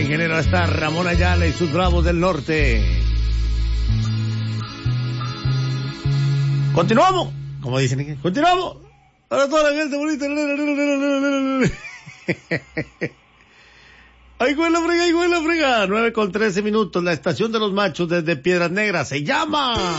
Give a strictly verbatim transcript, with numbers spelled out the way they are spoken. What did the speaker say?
Ingeniero está Ramón Ayala y sus Bravos del Norte. Continuamos, como dicen, continuamos. Para toda la gente bonita. Ay, güey, la frega, ay, güey, la frega. nueve con trece minutos, la estación de los machos desde Piedras Negras se llama